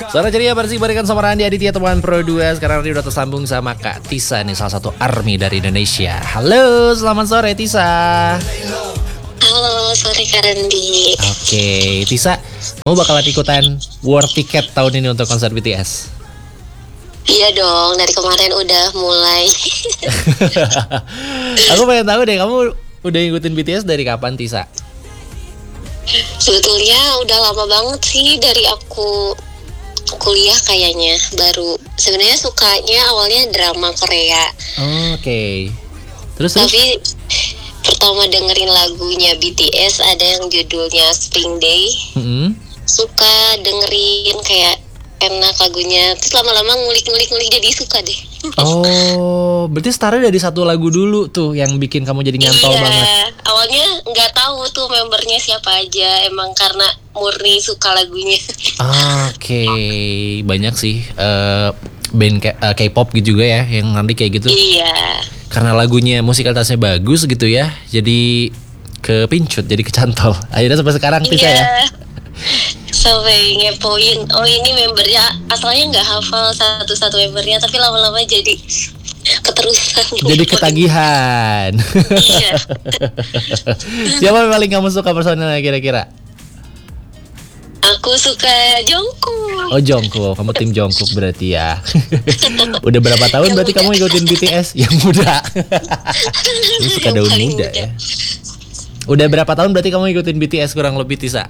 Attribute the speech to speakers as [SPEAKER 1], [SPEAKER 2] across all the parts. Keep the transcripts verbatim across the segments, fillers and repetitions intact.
[SPEAKER 1] Suara ceria bersih berikan sama Randi Aditya teman Pro dua. Sekarang Randi udah tersambung sama Kak Tisa nih, salah satu ARMY dari Indonesia. Halo, selamat sore Tisa.
[SPEAKER 2] Halo, sore Kak Randi.
[SPEAKER 1] Oke, Tisa, kamu bakalan ikutan war ticket tahun ini untuk konser B T S?
[SPEAKER 2] Iya dong, dari kemarin udah mulai.
[SPEAKER 1] Aku pengen tahu deh, kamu udah ngikutin B T S dari kapan Tisa?
[SPEAKER 2] Sebetulnya udah lama banget sih, dari aku kuliah kayaknya baru. Sebenarnya sukanya awalnya drama Korea.
[SPEAKER 1] Oh, Oke, okay. terus terus?
[SPEAKER 2] Tapi pertama dengerin lagunya B T S ada yang judulnya Spring Day.
[SPEAKER 1] Mm-hmm.
[SPEAKER 2] Suka dengerin, kayak enak lagunya. Terus lama-lama ngulik-ngulik-ngulik jadi suka deh.
[SPEAKER 1] Oh, berarti startnya dari satu lagu dulu tuh yang bikin kamu jadi nyantol
[SPEAKER 2] iya,
[SPEAKER 1] banget.
[SPEAKER 2] Awalnya nggak tahu tuh membernya siapa aja, emang karena murni suka lagunya.
[SPEAKER 1] Ah, Oke, okay. Banyak sih uh, band K- uh, K-pop gitu juga ya yang nanti kayak gitu.
[SPEAKER 2] Iya.
[SPEAKER 1] Karena lagunya musikalitasnya bagus gitu ya, jadi kepincut, jadi kecantol. Akhirnya sampai sekarang Tisa
[SPEAKER 2] iya.
[SPEAKER 1] ya.
[SPEAKER 2] Sampai ngepoin, oh ini membernya, asalnya nggak hafal satu-satu membernya, tapi lama-lama jadi keterusan.
[SPEAKER 1] Jadi ketagihan.
[SPEAKER 2] Iya.
[SPEAKER 1] Siapa yang paling kamu suka personelnya kira-kira?
[SPEAKER 2] Aku suka Jungkook.
[SPEAKER 1] Oh Jungkook, kamu tim Jungkook berarti ya. Udah berapa tahun
[SPEAKER 2] Yang
[SPEAKER 1] berarti
[SPEAKER 2] muda.
[SPEAKER 1] kamu ikutin B T S? Yang muda. Lu suka
[SPEAKER 2] Yang
[SPEAKER 1] daun
[SPEAKER 2] paling
[SPEAKER 1] muda,
[SPEAKER 2] muda.
[SPEAKER 1] ya. Udah berapa tahun berarti kamu ikutin B T S kurang lebih Tisa?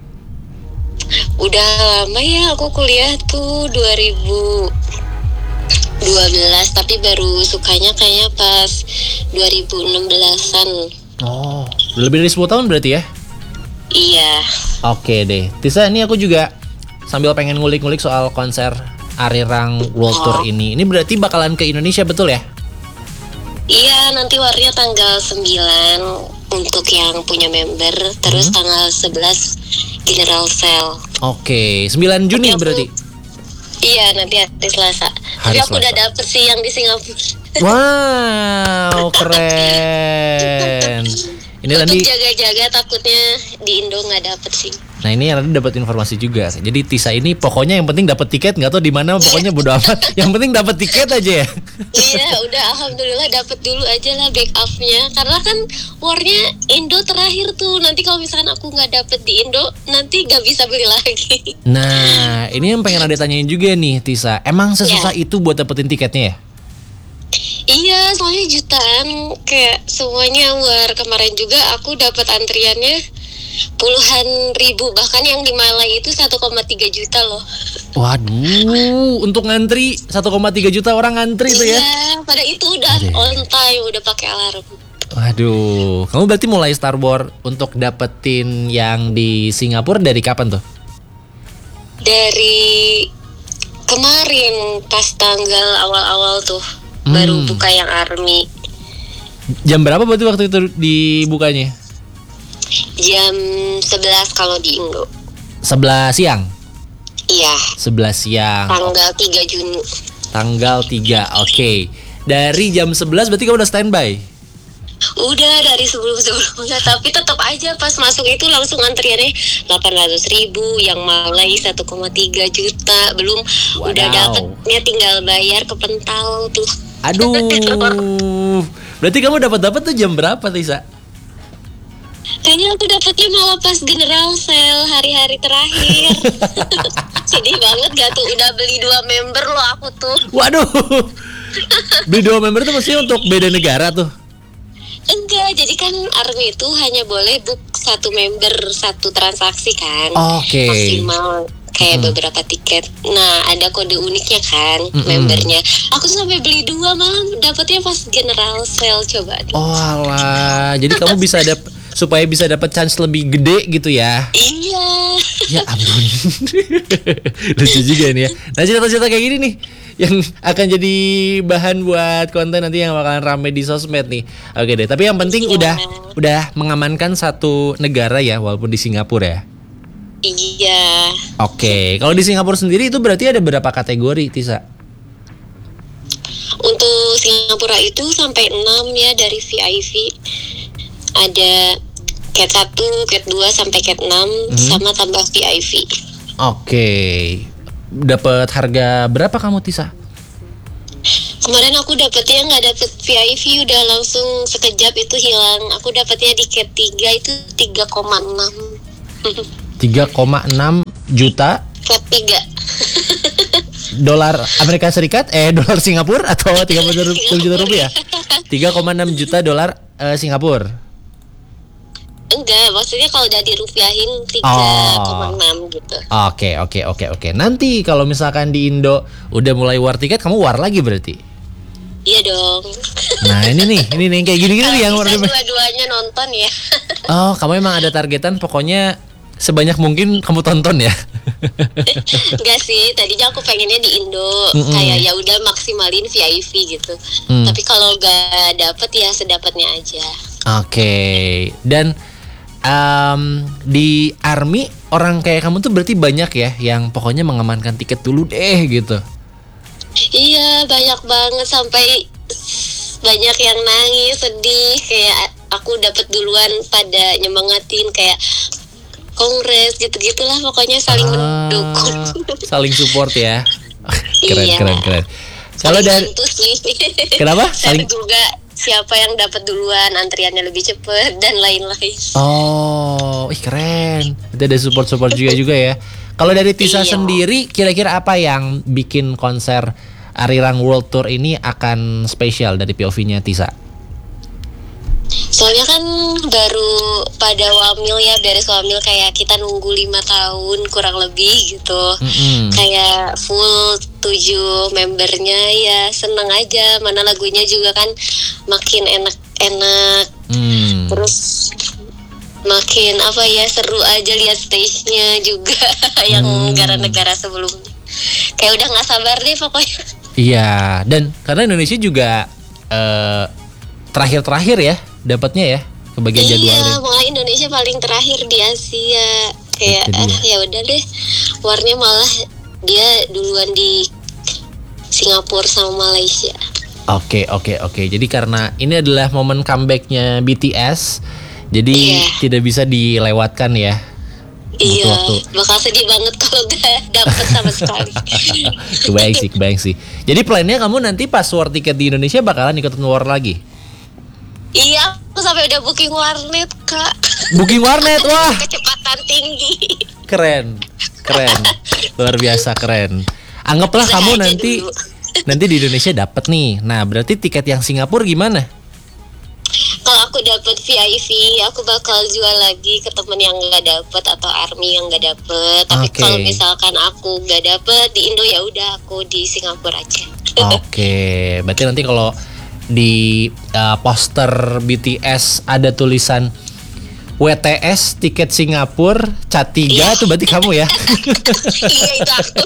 [SPEAKER 2] Udah lama ya, aku kuliah tuh dua ribu dua belas, tapi baru sukanya kayaknya pas dua ribu enam belasan.
[SPEAKER 1] Oh, udah lebih dari sepuluh tahun berarti ya?
[SPEAKER 2] Iya.
[SPEAKER 1] Oke deh, Tisa, ini aku juga sambil pengen ngulik-ngulik soal konser Arirang World Tour ini. Ini berarti bakalan ke Indonesia betul ya?
[SPEAKER 2] Iya, nanti warnya tanggal sembilan untuk yang punya member, terus
[SPEAKER 1] Hmm.
[SPEAKER 2] tanggal sebelas General Sale.
[SPEAKER 1] Oke, sembilan Juni
[SPEAKER 2] Tapi aku-
[SPEAKER 1] berarti?
[SPEAKER 2] Iya, nanti hari Selasa.
[SPEAKER 1] Hari
[SPEAKER 2] Tapi aku udah
[SPEAKER 1] Selasa.
[SPEAKER 2] dapet sih yang di Singapura.
[SPEAKER 1] Wow, keren. Ini
[SPEAKER 2] Untuk
[SPEAKER 1] nanti,
[SPEAKER 2] jaga-jaga, takutnya di Indo nggak dapet sih.
[SPEAKER 1] nah ini nanti dapat informasi juga. Jadi Tisa ini pokoknya yang penting dapat tiket, nggak tahu di mana, pokoknya bodo amat. Yang penting dapat tiket aja ya.
[SPEAKER 2] Iya, udah alhamdulillah dapet dulu aja lah backupnya. Karena kan warnya Indo terakhir tuh. Nanti kalau misalkan aku nggak dapet di Indo, nanti nggak bisa beli lagi.
[SPEAKER 1] Nah, ini yang pengen ada tanyain juga nih Tisa. Emang sesusah itu buat dapetin tiketnya ya?
[SPEAKER 2] Iya, soalnya jutaan, kayak semuanya war. Kemarin juga aku dapat antriannya puluhan ribu, bahkan yang di Malai itu satu koma tiga juta loh.
[SPEAKER 1] Waduh, untuk ngantri satu koma tiga juta orang ngantri tuh ya?
[SPEAKER 2] Iya, pada itu udah
[SPEAKER 1] Aduh.
[SPEAKER 2] on time, udah pakai alarm.
[SPEAKER 1] Waduh, kamu berarti mulai Star Wars untuk dapetin yang di Singapura dari kapan tuh?
[SPEAKER 2] Dari kemarin pas tanggal awal-awal tuh
[SPEAKER 1] Hmm.
[SPEAKER 2] baru buka yang ARMY.
[SPEAKER 1] Jam berapa berarti waktu itu dibukanya?
[SPEAKER 2] Jam sebelas kalau di Indo.
[SPEAKER 1] sebelas siang?
[SPEAKER 2] Iya,
[SPEAKER 1] sebelas siang.
[SPEAKER 2] tanggal tiga Juni.
[SPEAKER 1] Tanggal tiga, oke. Dari jam sebelas berarti kamu udah standby?
[SPEAKER 2] Udah dari sebelum-sebelumnya, tapi tetap aja pas masuk itu langsung antriannya delapan ratus ribu, yang Malai satu koma tiga juta. Belum
[SPEAKER 1] Wadaw.
[SPEAKER 2] udah dapetnya tinggal bayar ke pental tuh.
[SPEAKER 1] Aduh. Berarti kamu dapat-dapat tuh jam berapa Tisa?
[SPEAKER 2] Kayaknya aku dapetnya malah pas General Sale hari-hari terakhir. Sedih banget gak tuh, udah beli dua member loh aku tuh.
[SPEAKER 1] Waduh. Beli dua member tuh mesti untuk beda negara tuh.
[SPEAKER 2] Enggak, jadi kan ARMY itu hanya boleh book satu member, satu transaksi kan.
[SPEAKER 1] Oke.
[SPEAKER 2] Maksimal kayak
[SPEAKER 1] Mm-mm.
[SPEAKER 2] beberapa tiket. Nah, ada kode uniknya kan,
[SPEAKER 1] Mm-mm.
[SPEAKER 2] membernya. Aku sampai beli dua, malah dapetnya pas General Sale, coba deh.
[SPEAKER 1] Oh alah. Jadi kamu bisa dap supaya bisa dapat chance lebih gede gitu ya.
[SPEAKER 2] Iya.
[SPEAKER 1] Ya ampun. Lucu juga nih ya. Nah cerita-cerita kayak gini nih yang akan jadi bahan buat konten nanti yang bakalan rame di sosmed nih. Oke deh, tapi yang penting
[SPEAKER 2] Iya.
[SPEAKER 1] udah udah mengamankan satu negara ya, walaupun di Singapura ya.
[SPEAKER 2] Iya.
[SPEAKER 1] Oke, kalau di Singapura sendiri itu berarti ada berapa kategori, Tisa?
[SPEAKER 2] Untuk Singapura itu sampai enam ya, dari V I V. Ada cat satu, cat dua sampai cat enam,
[SPEAKER 1] Hmm.
[SPEAKER 2] sama tambah V I V.
[SPEAKER 1] Oke. dapat harga berapa kamu Tisa?
[SPEAKER 2] Kemarin aku dapetnya nggak dapet V I P, udah langsung sekejap itu hilang. Aku dapetnya di cat tiga itu tiga koma enam.
[SPEAKER 1] tiga koma enam juta
[SPEAKER 2] Cat tiga.
[SPEAKER 1] dolar Amerika Serikat eh dolar Singapura atau tiga puluh juta rupiah? tiga koma enam juta dolar eh, Singapura.
[SPEAKER 2] Enggak, maksudnya kalau udah dirupiahin tiga koma enam gitu.
[SPEAKER 1] Oke, oke, oke, oke. Nanti kalau misalkan di Indo udah mulai war tiket, kamu war lagi berarti?
[SPEAKER 2] Iya dong.
[SPEAKER 1] Nah ini nih, ini nih kayak gini-gini nih yang war.
[SPEAKER 2] Bisa dua-duanya nonton ya.
[SPEAKER 1] Oh, kamu emang ada targetan pokoknya sebanyak mungkin kamu tonton ya?
[SPEAKER 2] Enggak sih, tadinya aku pengennya di Indo.
[SPEAKER 1] Mm-mm.
[SPEAKER 2] Kayak ya udah maksimalin V I P gitu.
[SPEAKER 1] Mm.
[SPEAKER 2] Tapi kalau gak dapet ya sedapatnya aja.
[SPEAKER 1] Oke. Dan um, di Army orang kayak kamu tuh berarti banyak ya yang pokoknya mengamankan tiket dulu deh gitu.
[SPEAKER 2] Iya, banyak banget sampai banyak yang nangis, sedih, kayak aku dapat duluan pada nyemangatin kayak kongres gitu-gitulah, pokoknya saling
[SPEAKER 1] Ah,
[SPEAKER 2] mendukung.
[SPEAKER 1] saling support ya. Keren,
[SPEAKER 2] Iya.
[SPEAKER 1] keren, keren. Kalau
[SPEAKER 2] Saling
[SPEAKER 1] dari
[SPEAKER 2] bantu sih.
[SPEAKER 1] kenapa?
[SPEAKER 2] Saling
[SPEAKER 1] Saling
[SPEAKER 2] juga siapa yang dapat duluan, antriannya lebih cepet dan lain-lain.
[SPEAKER 1] Oh, ih keren. Itu ada support-support juga juga ya. Kalau dari Tisa
[SPEAKER 2] Iya.
[SPEAKER 1] sendiri, kira-kira apa yang bikin konser Arirang World Tour ini akan spesial dari P O V-nya Tisa?
[SPEAKER 2] Soalnya kan baru pada wamil ya, beres wamil kayak kita nunggu lima tahun kurang lebih gitu.
[SPEAKER 1] Mm-mm.
[SPEAKER 2] Kayak full tujuh membernya, ya seneng aja. Mana lagunya juga kan makin enak-enak.
[SPEAKER 1] Hmm.
[SPEAKER 2] Terus makin apa ya, seru aja lihat stage-nya juga yang
[SPEAKER 1] Hmm.
[SPEAKER 2] negara-negara sebelumnya. Kayak udah nggak sabar deh pokoknya.
[SPEAKER 1] Iya, dan karena Indonesia juga eh, terakhir-terakhir ya dapatnya ya kebagian
[SPEAKER 2] Iya,
[SPEAKER 1] jadwalnya.
[SPEAKER 2] malah Indonesia paling terakhir di Asia. Kayak
[SPEAKER 1] Itu dia.
[SPEAKER 2] ah ya udah deh, warnya malah dia duluan di Singapura sama Malaysia.
[SPEAKER 1] Oke, oke, oke. Jadi karena ini adalah momen comebacknya B T S, jadi
[SPEAKER 2] Iya.
[SPEAKER 1] tidak bisa dilewatkan ya.
[SPEAKER 2] Iya,
[SPEAKER 1] waktu.
[SPEAKER 2] bakal sedih banget kalau gak dapet sama sekali.
[SPEAKER 1] Kebayang sih, kebayang sih. Jadi plannya kamu nanti pas war tiket di Indonesia bakalan ikutin war lagi?
[SPEAKER 2] Iya, aku sampai udah booking warnet, Kak.
[SPEAKER 1] Booking warnet, wah
[SPEAKER 2] Kecepatan tinggi.
[SPEAKER 1] keren, keren, luar biasa keren. Anggaplah
[SPEAKER 2] Bisa
[SPEAKER 1] kamu
[SPEAKER 2] aja
[SPEAKER 1] nanti
[SPEAKER 2] dulu.
[SPEAKER 1] nanti di Indonesia dapet nih. Nah berarti tiket yang Singapura gimana?
[SPEAKER 2] Kalau aku dapet V I P, aku bakal jual lagi ke temen yang nggak dapet atau army yang nggak dapet. Tapi
[SPEAKER 1] Oke.
[SPEAKER 2] kalau misalkan aku nggak dapet di Indo, ya udah aku di Singapura aja.
[SPEAKER 1] Oke, berarti nanti kalau di uh, poster B T S ada tulisan W T S tiket Singapura cat tiga
[SPEAKER 2] Iya.
[SPEAKER 1] tuh berarti kamu ya.
[SPEAKER 2] Iya, itu aku.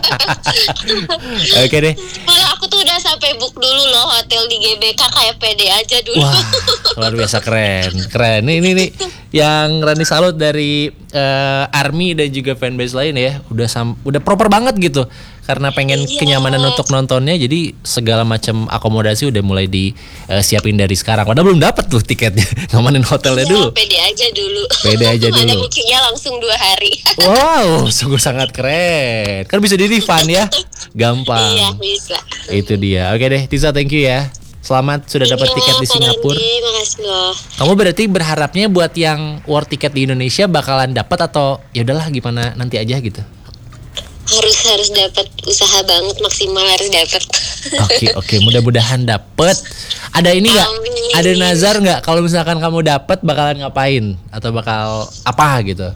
[SPEAKER 1] Oke deh.
[SPEAKER 2] Malah aku tuh udah sampai book dulu loh hotel di G B K, kayak pede aja dulu.
[SPEAKER 1] Wah, luar biasa keren. Keren. Nih ini nih yang Rani salut dari eh, Army dan juga fanbase lain ya. Udah sam udah proper banget gitu. Karena pengen
[SPEAKER 2] Iya.
[SPEAKER 1] kenyamanan untuk nontonnya, jadi segala macam akomodasi udah mulai disiapin dari sekarang. Padahal belum dapat tuh tiketnya. Ngamanin hotelnya
[SPEAKER 2] Iya,
[SPEAKER 1] dulu.
[SPEAKER 2] pede aja dulu.
[SPEAKER 1] Pede aja
[SPEAKER 2] Ada
[SPEAKER 1] dulu.
[SPEAKER 2] bookingnya langsung dua hari.
[SPEAKER 1] Wow, sungguh sangat keren. Kan bisa di refund ya. Gampang.
[SPEAKER 2] Iya, bisa.
[SPEAKER 1] Itu dia. Oke deh, Tisa, thank you ya. Selamat sudah dapat
[SPEAKER 2] Iya,
[SPEAKER 1] tiket di
[SPEAKER 2] Kak
[SPEAKER 1] Singapura.
[SPEAKER 2] Randy, makasih loh.
[SPEAKER 1] Kamu berarti berharapnya buat yang war tiket di Indonesia bakalan dapat atau ya udahlah gimana nanti aja gitu.
[SPEAKER 2] Harus harus dapat, usaha banget maksimal harus dapat.
[SPEAKER 1] Oke, oke, mudah-mudahan dapet. Ada ini nggak?
[SPEAKER 2] Amin.
[SPEAKER 1] Ada nazar nggak kalau misalkan kamu dapet bakalan ngapain atau bakal apa gitu?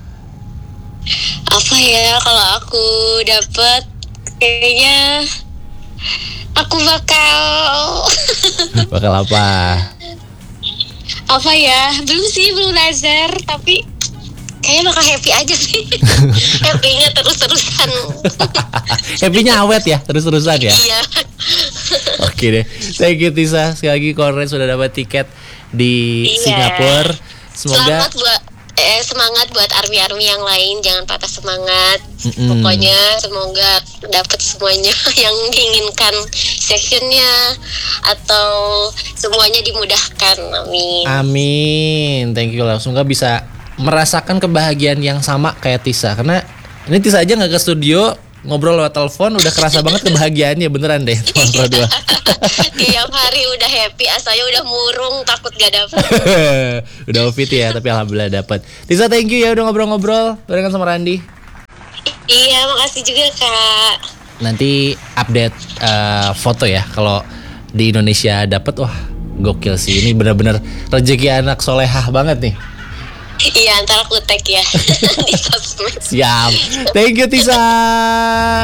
[SPEAKER 2] Apa ya, kalau aku dapat kayaknya aku bakal
[SPEAKER 1] Bakal apa?
[SPEAKER 2] apa ya? Belum sih, belum nazar, tapi kayaknya bakal happy aja sih. Happy-nya terus-terusan.
[SPEAKER 1] Happy-nya awet ya, terus-terusan ya.
[SPEAKER 2] Iya.
[SPEAKER 1] Oke deh, thank you Tisa. Sekali lagi keren sudah dapat tiket di
[SPEAKER 2] Iya.
[SPEAKER 1] Singapura. Semoga
[SPEAKER 2] Selamat buat eh, semangat buat army-army yang lain, jangan patah semangat.
[SPEAKER 1] Mm-mm.
[SPEAKER 2] Pokoknya semoga dapat semuanya yang diinginkan, sectionnya atau semuanya dimudahkan. Amin.
[SPEAKER 1] amin. Thank you lah. Semoga bisa merasakan kebahagiaan yang sama kayak Tisa. Karena ini Tisa aja nggak ke studio ngobrol lewat telepon udah kerasa banget kebahagiaannya beneran deh teman Pro dua.
[SPEAKER 2] Tiap hari udah happy, asalnya udah murung takut gak dapet.
[SPEAKER 1] Udah fit ya, tapi alhamdulillah dapet. Tisa thank you ya udah ngobrol-ngobrol barengan sama Randi.
[SPEAKER 2] Iya, makasih juga Kak.
[SPEAKER 1] Nanti update uh, foto ya kalau di Indonesia dapet, wah gokil sih. Ini benar-benar rezeki anak solehah banget nih.
[SPEAKER 2] Iya, antara aku tag ya di sosmed.
[SPEAKER 1] Siap. Thank you Tisa.